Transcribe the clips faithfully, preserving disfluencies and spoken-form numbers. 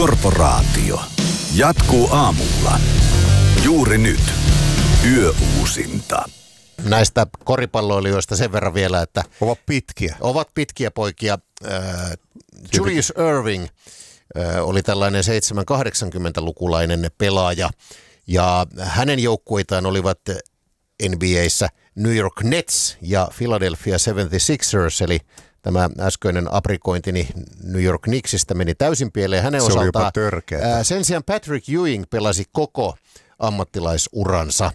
Korporaatio jatkuu aamulla. Juuri nyt. Yöuusinta. Näistä koripalloilijoista sen verran vielä, että ovat pitkiä. Ovat pitkiä poikia. Äh, Julius Erving äh, oli tällainen seitsemän kahdeksankymmentälukulainen pelaaja ja hänen joukkueitaan olivat N B A:ssä New York Nets ja Philadelphia seitsemänkymmentäkuusi ers, eli tämä äskeinen aprikointini New York Knicksistä meni täysin pieleen. Hänen Se osaltaan, oli jopa törkeätä. Ää, sen sijaan Patrick Ewing pelasi koko ammattilaisuransa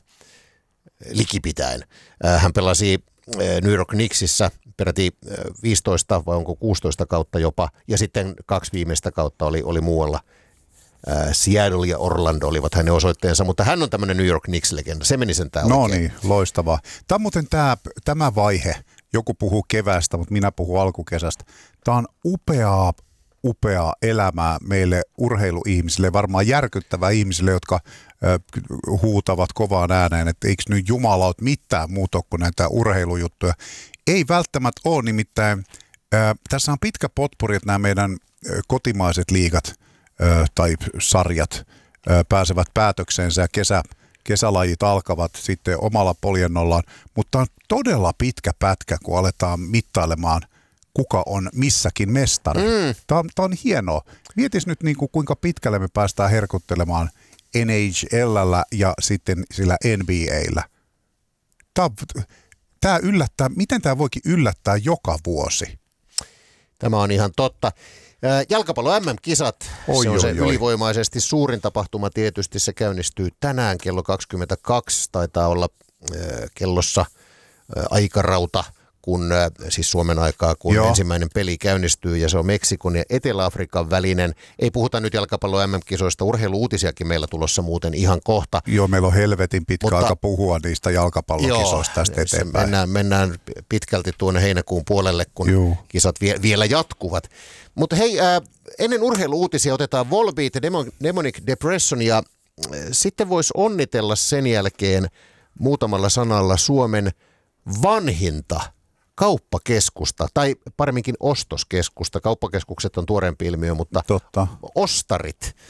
likipitäen. Ää, hän pelasi ää, New York Knicksissä peräti ää, viisitoista vai onko kuusitoista kautta jopa, ja sitten kaksi viimeistä kautta oli, oli muualla. Ää, Seattle ja Orlando olivat hänen osoitteensa, mutta hän on tämmöinen New York Knicks-legenda. Se meni sen tää No oikein. niin, loistavaa. Tämä on muuten tämä, tämä vaihe. Joku puhuu keväästä, mutta minä puhun alkukesästä. Tämä on upeaa, upeaa elämää meille urheiluihmisille, varmaan järkyttävää ihmisille, jotka ö, huutavat kovaan ääneen, että eikö nyt jumalaut mitään muuta kuin näitä urheilujuttuja. Ei välttämättä ole, nimittäin ö, tässä on pitkä potpuri, että nämä meidän ö, kotimaiset liigat ö, tai sarjat ö, pääsevät päätökseensä ja kesä Kesälajit alkavat sitten omalla poljennollaan, mutta on todella pitkä pätkä, kun aletaan mittailemaan, kuka on missäkin mestari. Mm. Tämä, on, tämä on hienoa. Mietis nyt, niin kuin, kuinka pitkälle me päästään herkuttelemaan N H L:llä ja sitten sillä N B A:llä. Tämä, tämä yllättää, miten tämä voikin yllättää joka vuosi? Tämä on ihan totta. Jalkapallo M M-kisat, oi, se on oi, se oi. ylivoimaisesti suurin tapahtuma tietysti. Se käynnistyy tänään kello kaksikymmentäkaksi, taitaa olla äh, kellossa äh, aikarauta, kun, äh, siis Suomen aikaa, kun Joo. ensimmäinen peli käynnistyy, ja se on Meksikon ja Etelä-Afrikan välinen. Ei puhuta nyt jalkapallo M M-kisoista, urheilu-uutisiakin meillä tulossa muuten ihan kohta. Joo, meillä on helvetin pitkä Mutta, aika puhua niistä jalkapallokisoista tästä eteenpäin. Mennään, mennään pitkälti tuonne heinäkuun puolelle, kun Juu. kisat vie, vielä jatkuvat. Mutta hei, äh, ennen urheilu-uutisia otetaan Volbeat ja Demonic Depression, ja äh, sitten voisi onnitella sen jälkeen muutamalla sanalla Suomen vanhinta kauppakeskusta, tai paremminkin ostoskeskusta. Kauppakeskukset on tuoreempi ilmiö, mutta Totta. ostarit. Äh,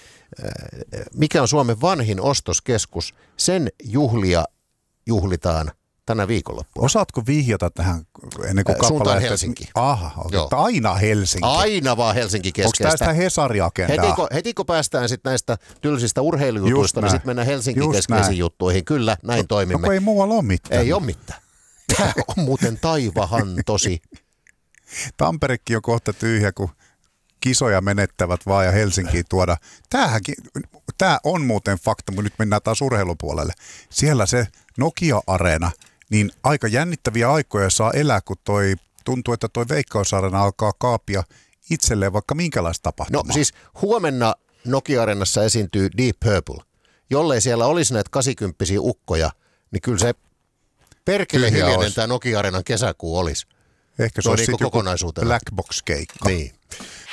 mikä on Suomen vanhin ostoskeskus? Sen juhlia juhlitaan tänä viikonloppuna. Osaatko vihjata tähän ennen kuin kappale? Suuntaan Helsinki. Aha, okay. Aina Helsinki. Aina vaan Helsinki keskeistä. Onko tästä Hesari-agendaa? Heti kun, heti kun päästään sitten näistä tylsistä urheilujutuista, niin sitten mennään Helsinki-keskeisiin juttuihin. Kyllä, näin no, toimimme. No, ei muualla ole mitään. Ei ole mitään. Tämä on muuten taivahan tosi. Tamperekin on kohta tyhjä, kun kisoja menettävät vaan ja Helsinkiin tuoda. Tämähänkin, tämä on muuten fakta, mutta nyt mennään taas urheilupuolelle. Siellä se Nokia-areena, niin aika jännittäviä aikoja saa elää, kun toi, tuntuu, että toi Veikkaus-areena alkaa kaapia itselleen vaikka minkälaista tapahtumaa. No siis huomenna Nokia-areenassa esiintyy Deep Purple. Jollei siellä olisi näitä kasikymppisiä ukkoja, niin kyllä se perkele hiljainen tämä Nokia-areenan kesäkuu olisi. Ehkä se no, olisi niin sitten joku kokonaisuutena. Black Box-keikka. Niin.